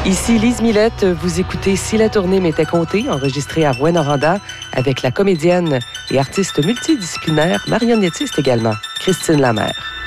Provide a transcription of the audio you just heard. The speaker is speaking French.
Ici Lise Millette, vous écoutez Si la tournée m'était comptée, enregistrée à Rouyn-Noranda avec la comédienne et artiste multidisciplinaire, marionnettiste également, Christine Lamère.